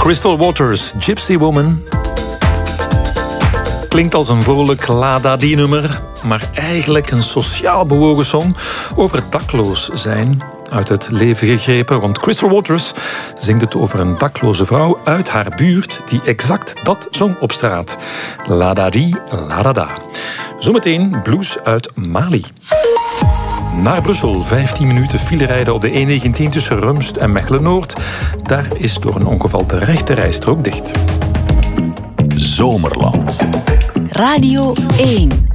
Crystal Waters, Gypsy Woman. Klinkt als een vrolijk la-da-di-nummer, maar eigenlijk een sociaal bewogen song over dakloos zijn. Uit het leven gegrepen, want Crystal Waters zingt het over een dakloze vrouw uit haar buurt die exact dat zong op straat. La-da-di, la-da-da. Zometeen blues uit Mali. Naar Brussel, 15 minuten file rijden op de E19 tussen Rumst en Mechelen-Noord. Daar is door een ongeval de rechte rijstrook dicht. Zomerland. Radio 1.